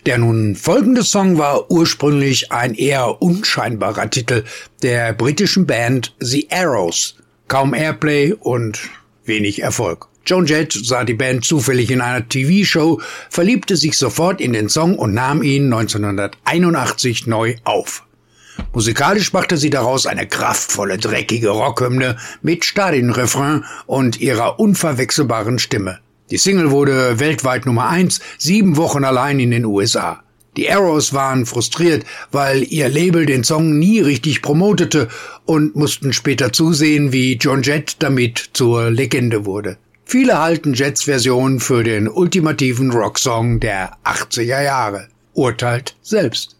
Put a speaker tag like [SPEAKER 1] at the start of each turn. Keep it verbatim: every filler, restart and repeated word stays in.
[SPEAKER 1] Der nun folgende Song war ursprünglich ein eher unscheinbarer Titel der britischen Band The Arrows. Kaum Airplay und wenig Erfolg. Joan Jett sah die Band zufällig in einer T V-Show, verliebte sich sofort in den Song und nahm ihn neunzehnhunderteinundachtzig neu auf. Musikalisch machte sie daraus eine kraftvolle, dreckige Rockhymne mit Stadionrefrain und ihrer unverwechselbaren Stimme. Die Single wurde weltweit Nummer eins, sieben Wochen allein in den U S A. Die Arrows waren frustriert, weil ihr Label den Song nie richtig promotete und mussten später zusehen, wie Joan Jett damit zur Legende wurde. Viele halten Jetts Version für den ultimativen Rocksong der achtziger Jahre. Urteilt selbst.